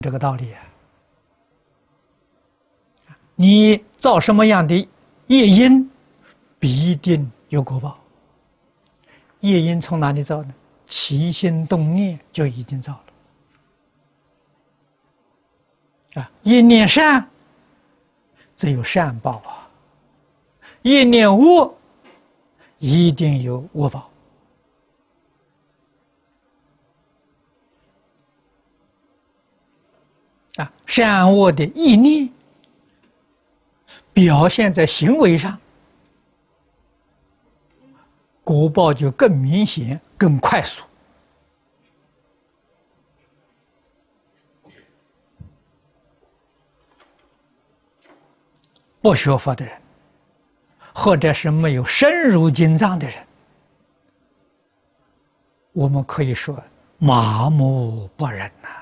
这个道理啊。你造什么样的业因，必定有果报。业因从哪里造呢？起心动念就已经造了。一念善，则有善报啊；一念恶，一定有恶报。善恶的意念表现在行为上，果报就更明显、更快速。不学佛的人，或者是没有深入经藏的人，我们可以说麻木不仁呐。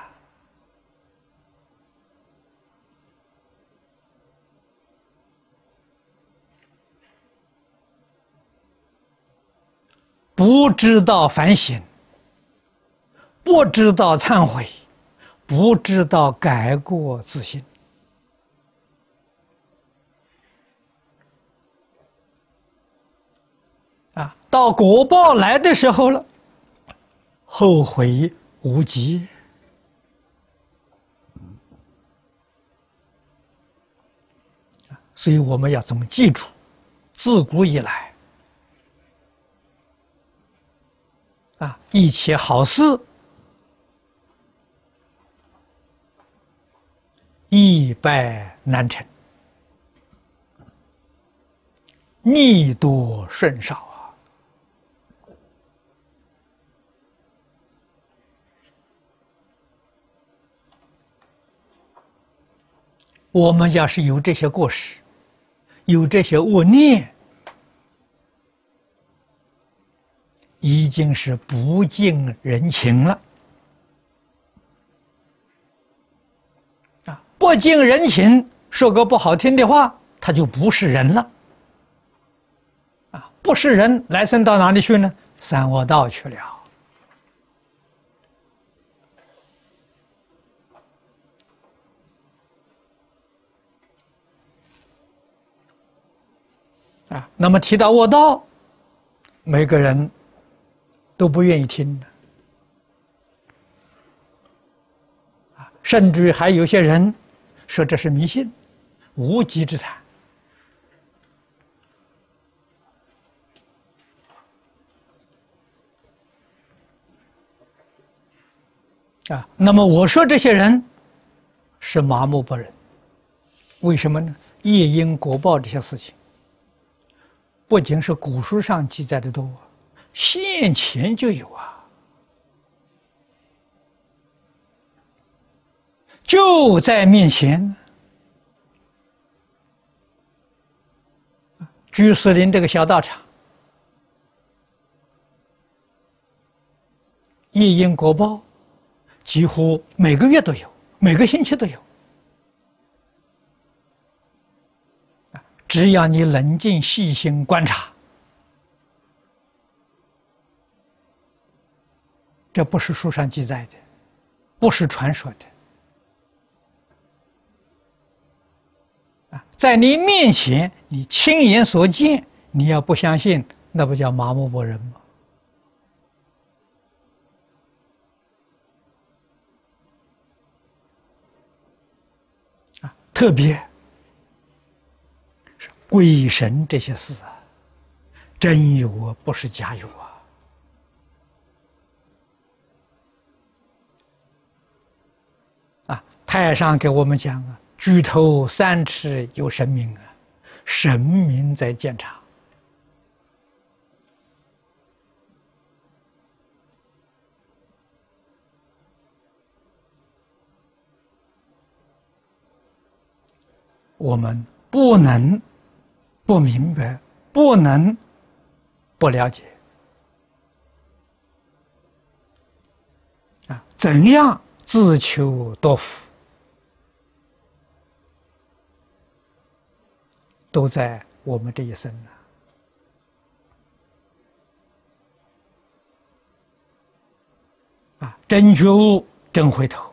不知道反省，不知道忏悔，不知道改过自新。到果报来的时候了，后悔无及。所以我们要怎么记住，自古以来一切好事易败难成，逆多顺少。我们要是有这些过失，有这些恶念，已经是不近人情了。不近人情，说个不好听的话，他就不是人了。不是人，来生到哪里去呢？三恶道去了。那么提到恶道，每个人都不愿意听的，甚至还有些人说这是迷信、无稽之谈。那么我说这些人是麻木不仁，为什么呢？业因果报这些事情，不仅是古书上记载的多，现前就有啊，就在面前。居士林这个小道场，业因果报几乎每个月都有，每个星期都有。只要你冷静细心观察，这不是书上记载的，不是传说的，在你面前，你亲眼所见，你要不相信，那不叫麻木不仁吗？特别是鬼神这些事真有啊，不是假有太上给我们讲举头三尺有神明神明在监察。我们不能不明白，不能不了解怎样自求多福，都在我们这一生真觉悟，真回头。